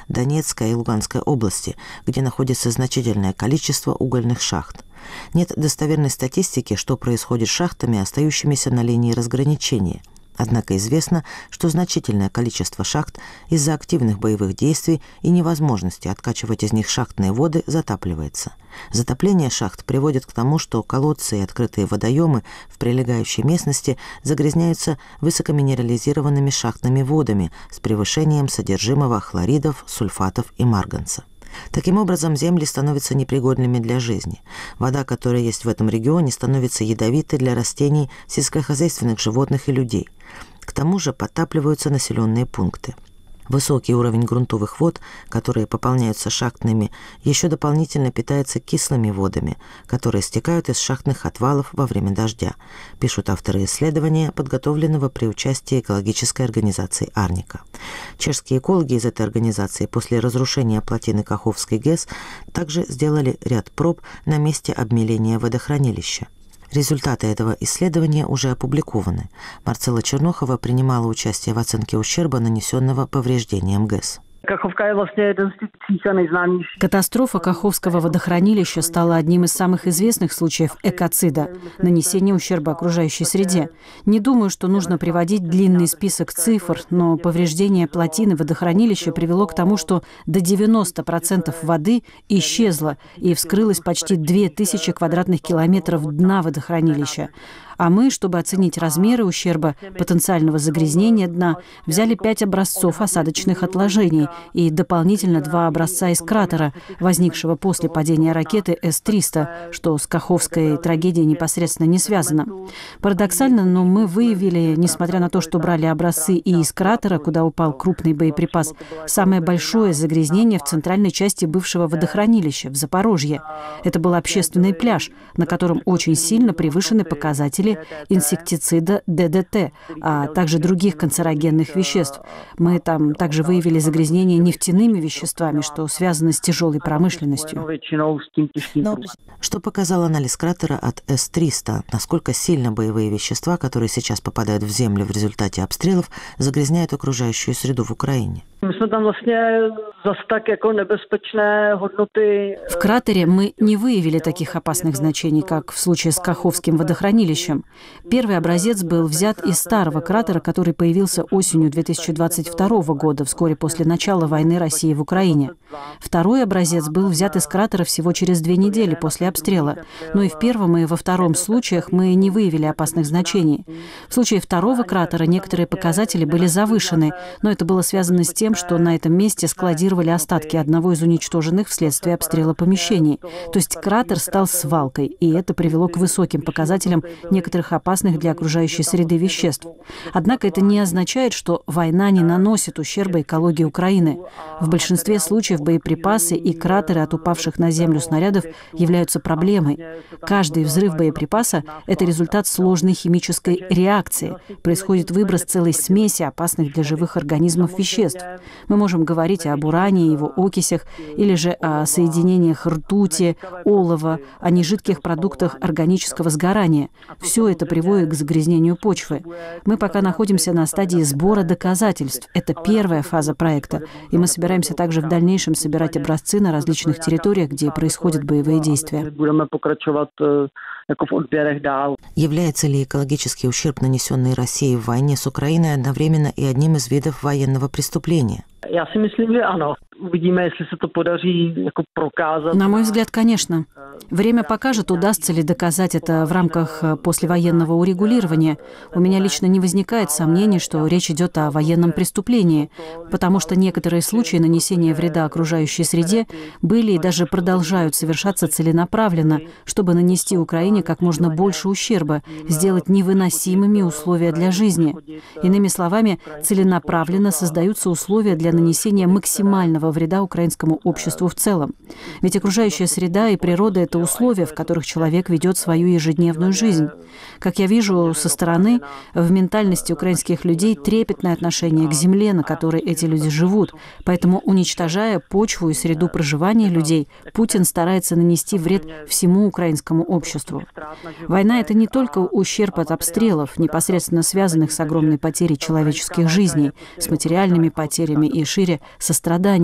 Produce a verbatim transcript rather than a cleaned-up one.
Донецкой и Луганской области, где находится значительное количество угольных шахт. Нет достоверной статистики, что происходит с шахтами, остающимися на линии разграничения. Однако известно, что значительное количество шахт из-за активных боевых действий и невозможности откачивать из них шахтные воды затапливается. Затопление шахт приводит к тому, что колодцы и открытые водоемы в прилегающей местности загрязняются высокоминерализированными шахтными водами с превышением содержимого хлоридов, сульфатов и марганца. Таким образом, земли становятся непригодными для жизни. Вода, которая есть в этом регионе, становится ядовитой для растений, сельскохозяйственных животных и людей. К тому же подтапливаются населенные пункты. Высокий уровень грунтовых вод, которые пополняются шахтными, еще дополнительно питается кислыми водами, которые стекают из шахтных отвалов во время дождя, пишут авторы исследования, подготовленного при участии экологической организации «Арника». Чешские экологи из этой организации после разрушения плотины Каховской ГЭС также сделали ряд проб на месте обмеления водохранилища. Результаты этого исследования уже опубликованы. Марцелла Чернохова принимала участие в оценке ущерба, нанесенного повреждением ГЭС. Катастрофа Каховского водохранилища стала одним из самых известных случаев экоцида – нанесения ущерба окружающей среде. Не думаю, что нужно приводить длинный список цифр, но повреждение плотины водохранилища привело к тому, что до девяноста процентов воды исчезло и вскрылось почти две тысячи квадратных километров дна водохранилища. А мы, чтобы оценить размеры ущерба потенциального загрязнения дна, взяли пять образцов осадочных отложений и дополнительно два образца из кратера, возникшего после падения ракеты Эс триста, что с Каховской трагедией непосредственно не связано. Парадоксально, но мы выявили, несмотря на то, что брали образцы и из кратера, куда упал крупный боеприпас, самое большое загрязнение в центральной части бывшего водохранилища, в Запорожье. Это был общественный пляж, на котором очень сильно превышены показатели инсектицида Д Д Т, а также других канцерогенных веществ. Мы там также выявили загрязнение нефтяными веществами, что связано с тяжелой промышленностью. Что показал анализ кратера от Эс триста? Насколько сильно боевые вещества, которые сейчас попадают в землю в результате обстрелов, загрязняют окружающую среду в Украине? В кратере мы не выявили таких опасных значений, как в случае с Каховским водохранилищем. Первый образец был взят из старого кратера, который появился осенью две тысячи двадцать второго года, вскоре после начала войны России в Украине. Второй образец был взят из кратера всего через две недели после обстрела. Но и в первом, и во втором случаях мы не выявили опасных значений. В случае второго кратера некоторые показатели были завышены, но это было связано с тем, что на этом месте складировали остатки одного из уничтоженных вследствие обстрела помещений. То есть кратер стал свалкой, и это привело к высоким показателям некоторых опасных для окружающей среды веществ. Однако это не означает, что война не наносит ущерба экологии Украины. В большинстве случаев боеприпасы и кратеры от упавших на землю снарядов являются проблемой. Каждый взрыв боеприпаса – это результат сложной химической реакции. Происходит выброс целой смеси опасных для живых организмов веществ. Мы можем говорить об уране и его окисях, или же о соединениях ртути, олова, о нежидких продуктах органического сгорания. Все это приводит к загрязнению почвы. Мы пока находимся на стадии сбора доказательств. Это первая фаза проекта. И мы собираемся также в дальнейшем собирать образцы на различных территориях, где происходят боевые действия. Является ли экологический ущерб, нанесенный Россией в войне с Украиной, одновременно и одним из видов военного преступления? Я si myslím, že ano. Uvidíme, если se to podaří jako prokázat. На мой взгляд, конечно. Время покажет, удастся ли доказать это в рамках послевоенного урегулирования. У меня лично не возникает сомнений, что речь идет о военном преступлении, потому что некоторые случаи нанесения вреда окружающей среде были и даже продолжают совершаться целенаправленно, чтобы нанести Украине как можно больше ущерба, сделать невыносимыми условия для жизни. Иными словами, целенаправленно создаются условия для нанесения максимального вреда украинскому обществу в целом. Ведь окружающая среда и природа – это условия, в которых человек ведет свою ежедневную жизнь. Как я вижу со стороны, в ментальности украинских людей трепетное отношение к земле, на которой эти люди живут. Поэтому, уничтожая почву и среду проживания людей, Путин старается нанести вред всему украинскому обществу. Война – это не только ущерб от обстрелов, непосредственно связанных с огромной потерей человеческих жизней, с материальными потерями и шире состраданием.